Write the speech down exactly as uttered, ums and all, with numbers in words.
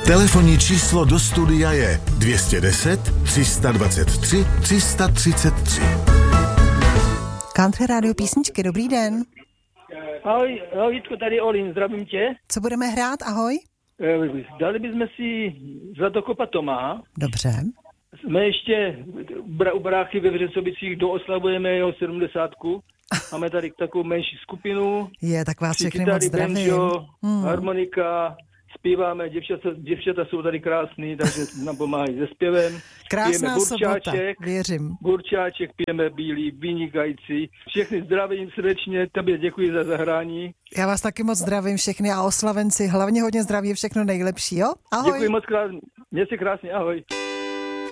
Telefonní číslo do studia je dvě stě deset, tři sta dvacet tři, tři sta třicet tři. Country Radio Písničky, dobrý den. Ahoj, ahoj Vítko, tady Olin, zdravím tě. Co budeme hrát, ahoj? Dali bychom si Zlatokopa Toma. Dobře. Jsme ještě u bráchy ve Vřecovicích, dooslavujeme jeho sedmdesátku. Máme tady takovou menší skupinu. Je, tak vás všechny moc zdravím. Banjo, hmm. harmonika, zpíváme, děvčata, děvčata jsou tady krásný, takže nám pomáhají se zpěvem. Krásná sobota, věřím. Burčáček, pijeme bílý, vynikající. Všechny zdravím srdečně, tobě děkuji za zahrání. Já vás taky moc zdravím všechny a oslavenci, hlavně hodně zdraví, všechno nejlepší, jo? Ahoj. Děkuji moc krásně, měj se krásně, ahoj.